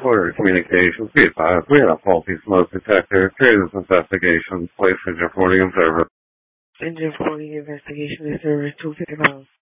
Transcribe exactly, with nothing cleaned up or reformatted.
Reporter Communications, be advised, we had a faulty smoke detector. During this investigation, place engine reporting observer. Engine reporting investigation is over two fifty-five.